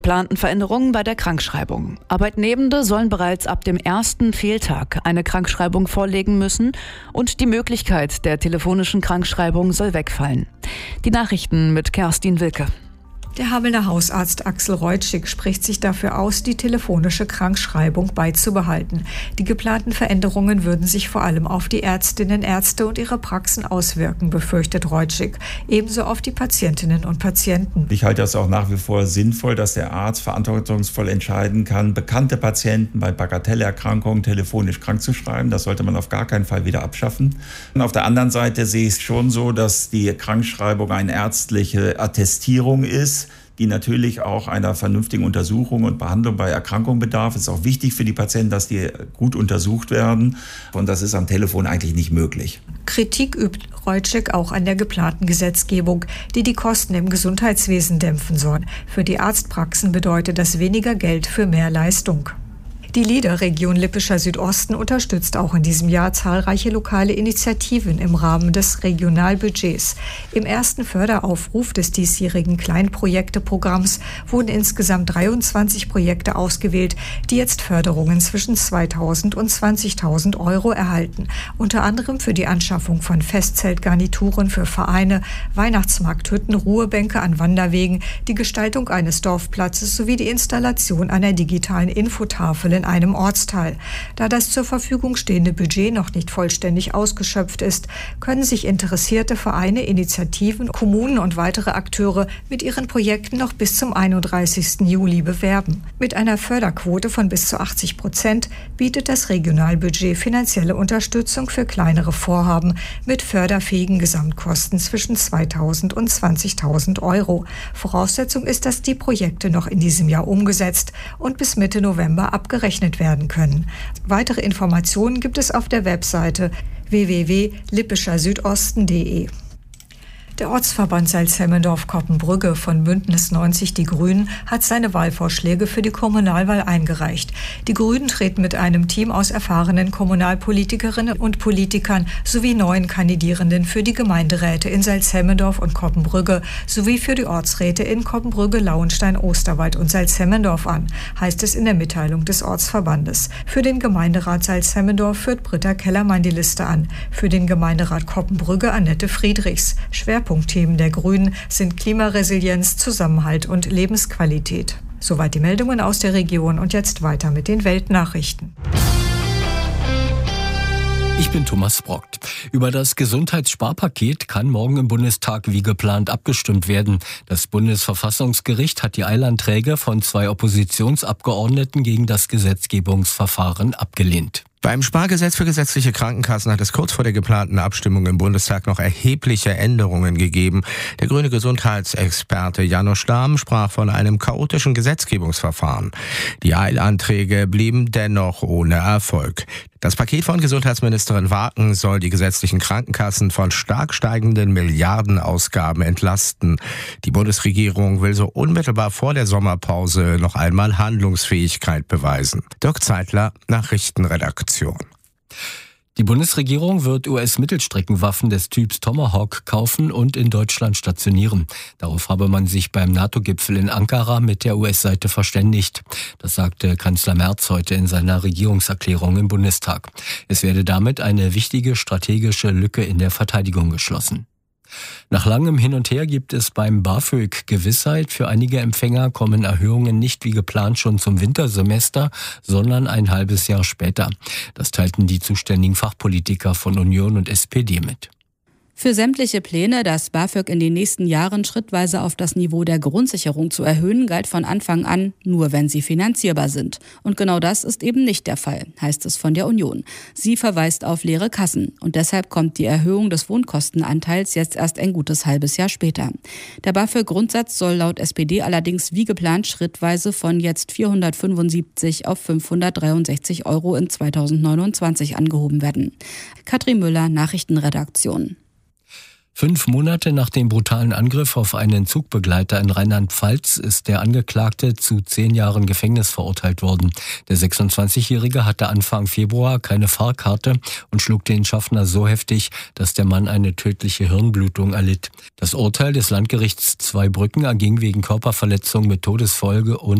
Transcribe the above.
Planten Veränderungen bei der Krankschreibung. Arbeitnehmende sollen bereits ab dem ersten Fehltag eine Krankschreibung vorlegen müssen und die Möglichkeit der telefonischen Krankschreibung soll wegfallen. Die Nachrichten mit Kerstin Wilke. Der Hamelner Hausarzt Axel Reutschig spricht sich dafür aus, die telefonische Krankschreibung beizubehalten. Die geplanten Veränderungen würden sich vor allem auf die Ärztinnen, Ärzte und ihre Praxen auswirken, befürchtet Reutschig. Ebenso auf die Patientinnen und Patienten. Ich halte das auch nach wie vor sinnvoll, dass der Arzt verantwortungsvoll entscheiden kann, bekannte Patienten bei Bagatellerkrankungen telefonisch krank zu schreiben. Das sollte man auf gar keinen Fall wieder abschaffen. Und auf der anderen Seite sehe ich es schon so, dass die Krankschreibung eine ärztliche Attestierung ist, die natürlich auch einer vernünftigen Untersuchung und Behandlung bei Erkrankungen bedarf. Es ist auch wichtig für die Patienten, dass die gut untersucht werden. Und das ist am Telefon eigentlich nicht möglich. Kritik übt Reutschig auch an der geplanten Gesetzgebung, die die Kosten im Gesundheitswesen dämpfen soll. Für die Arztpraxen bedeutet das weniger Geld für mehr Leistung. Die LIDER-Region Lippischer Südosten unterstützt auch in diesem Jahr zahlreiche lokale Initiativen im Rahmen des Regionalbudgets. Im ersten Förderaufruf des diesjährigen Kleinprojekteprogramms wurden insgesamt 23 Projekte ausgewählt, die jetzt Förderungen zwischen 2.000 und 20.000 Euro erhalten. Unter anderem für die Anschaffung von Festzeltgarnituren für Vereine, Weihnachtsmarkthütten, Ruhebänke an Wanderwegen, die Gestaltung eines Dorfplatzes sowie die Installation einer digitalen Infotafel in einem Ortsteil. Da das zur Verfügung stehende Budget noch nicht vollständig ausgeschöpft ist, können sich interessierte Vereine, Initiativen, Kommunen und weitere Akteure mit ihren Projekten noch bis zum 31. Juli bewerben. Mit einer Förderquote von bis zu 80% bietet das Regionalbudget finanzielle Unterstützung für kleinere Vorhaben mit förderfähigen Gesamtkosten zwischen 2.000 und 20.000 Euro. Voraussetzung ist, dass die Projekte noch in diesem Jahr umgesetzt und bis Mitte November abgerechnet werden können. Weitere Informationen gibt es auf der Webseite www.lippischersüdosten.de. Der Ortsverband Salzhemmendorf-Koppenbrügge von Bündnis 90 Die Grünen hat seine Wahlvorschläge für die Kommunalwahl eingereicht. Die Grünen treten mit einem Team aus erfahrenen Kommunalpolitikerinnen und Politikern sowie neuen Kandidierenden für die Gemeinderäte in Salzhemmendorf und Koppenbrügge sowie für die Ortsräte in Koppenbrügge, Lauenstein, Osterwald und Salzhemmendorf an, heißt es in der Mitteilung des Ortsverbandes. Für den Gemeinderat Salzhemmendorf führt Britta Kellermann die Liste an. Für den Gemeinderat Koppenbrügge Annette Friedrichs. Schwerpunktthemen der Grünen sind Klimaresilienz, Zusammenhalt und Lebensqualität. Soweit die Meldungen aus der Region und jetzt weiter mit den Weltnachrichten. Ich bin Thomas Brockt. Über das Gesundheitssparpaket kann morgen im Bundestag wie geplant abgestimmt werden. Das Bundesverfassungsgericht hat die Eilanträge von 2 Oppositionsabgeordneten gegen das Gesetzgebungsverfahren abgelehnt. Beim Spargesetz für gesetzliche Krankenkassen hat es kurz vor der geplanten Abstimmung im Bundestag noch erhebliche Änderungen gegeben. Der grüne Gesundheitsexperte Janosch Dahm sprach von einem chaotischen Gesetzgebungsverfahren. Die Eilanträge blieben dennoch ohne Erfolg. Das Paket von Gesundheitsministerin Waken soll die gesetzlichen Krankenkassen von stark steigenden Milliardenausgaben entlasten. Die Bundesregierung will so unmittelbar vor der Sommerpause noch einmal Handlungsfähigkeit beweisen. Dirk Zeitler, Nachrichtenredaktion. Die Bundesregierung wird US-Mittelstreckenwaffen des Typs Tomahawk kaufen und in Deutschland stationieren. Darauf habe man sich beim NATO-Gipfel in Ankara mit der US-Seite verständigt. Das sagte Kanzler Merz heute in seiner Regierungserklärung im Bundestag. Es werde damit eine wichtige strategische Lücke in der Verteidigung geschlossen. Nach langem Hin und Her gibt es beim BAföG Gewissheit. Für einige Empfänger kommen Erhöhungen nicht wie geplant schon zum Wintersemester, sondern ein halbes Jahr später. Das teilten die zuständigen Fachpolitiker von Union und SPD mit. Für sämtliche Pläne, das BAföG in den nächsten Jahren schrittweise auf das Niveau der Grundsicherung zu erhöhen, galt von Anfang an, nur wenn sie finanzierbar sind. Und genau das ist eben nicht der Fall, heißt es von der Union. Sie verweist auf leere Kassen und deshalb kommt die Erhöhung des Wohnkostenanteils jetzt erst ein gutes halbes Jahr später. Der BAföG-Grundsatz soll laut SPD allerdings wie geplant schrittweise von jetzt 475 auf 563 Euro in 2029 angehoben werden. Katrin Müller, Nachrichtenredaktion. 5 Monate nach dem brutalen Angriff auf einen Zugbegleiter in Rheinland-Pfalz ist der Angeklagte zu 10 Jahren Gefängnis verurteilt worden. Der 26-Jährige hatte Anfang Februar keine Fahrkarte und schlug den Schaffner so heftig, dass der Mann eine tödliche Hirnblutung erlitt. Das Urteil des Landgerichts Zweibrücken erging wegen Körperverletzung mit Todesfolge und